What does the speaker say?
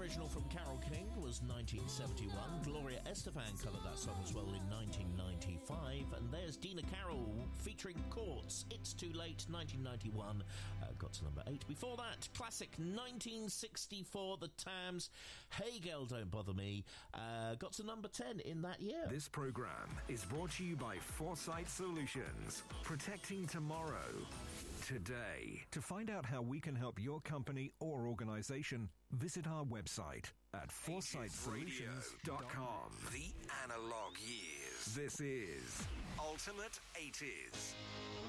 original from Carole King was 1971. Gloria Estefan covered that song as well in 1995. And there's Dina Carroll featuring Courts. It's Too Late, 1991. Got to number 8. Before that, classic 1964, The Tams. Hey Girl, Don't Bother Me. Got to number 10 in that year. This program is brought to you by Foresight Solutions. Protecting tomorrow, today. To find out how we can help your company or organization, visit our website at foresightsolutions.com. The analog years. This is Ultimate 80s.